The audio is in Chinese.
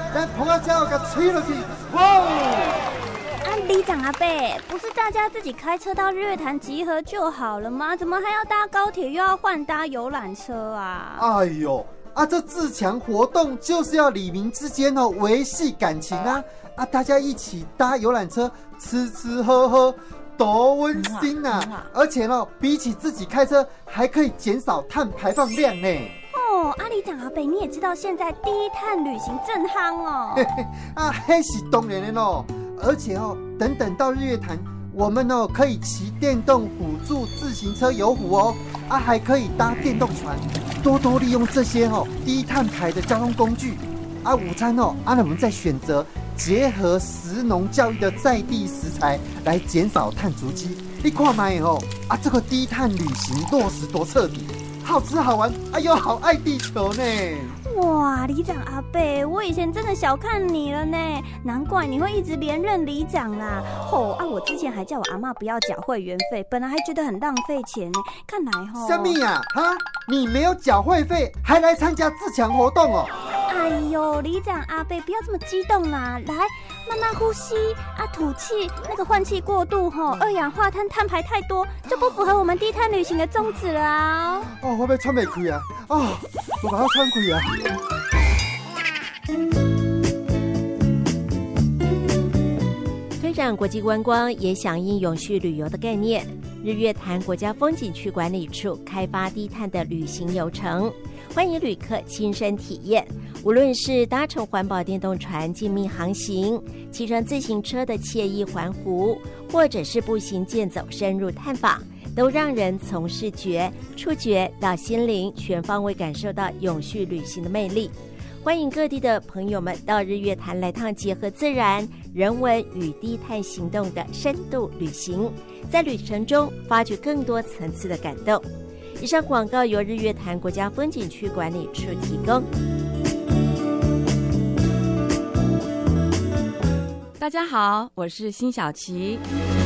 咱碰到脚给吹落去，哇！ 里长阿伯，不是大家自己开车到日月潭集合就好了吗？怎么还要搭高铁，又要换搭游览车啊？ 哎呦！这自强活动就是要里民之间维系感情啊！大家一起搭游览车，吃吃喝喝，多温馨啊！而且比起自己开车，还可以减少碳排放量呢。 里长阿伯，你也知道现在低碳旅行正夯哦。 那是当然的咯。而且等等到日月潭，我们可以骑电动辅助自行车游湖哦，还可以搭电动船，多多利用这些低碳排的交通工具。午餐那我们再选择结合食农教育的在地食材来减少碳足迹。你看嘛这个低碳旅行落实多彻底，好吃好玩，又好爱地球呢。 哇，里长阿伯，我以前真的小看你了呢，难怪你会一直连任里长啦。我之前还叫我阿嬷不要缴会员费，本来还觉得很浪费钱呢，看来什么呀？你没有缴会费，还来参加自强活动哦？ 哎呦，里长阿伯，不要这么激动啦，来慢慢呼吸吐气，那个换气过度二氧化碳碳排太多，就不符合我们低碳旅行的宗旨了啊。 我要喘不开啊！我把它喘开啊！ 推展国际观光也响应永续旅游的概念，日月潭国家风景区管理处开发低碳的旅行游程，欢迎旅客亲身体验。无论是搭乘环保电动船静谧航行，骑乘自行车的惬意环湖，或者是步行健走深入探访，都让人从视觉、触觉到心灵全方位感受到永续旅行的魅力。欢迎各地的朋友们到日月潭来趟结合自然、人文与低碳行动的深度旅行，在旅程中发掘更多层次的感动。以上广告由日月潭国家风景区管理处提供。 大家好，我是辛晓琪。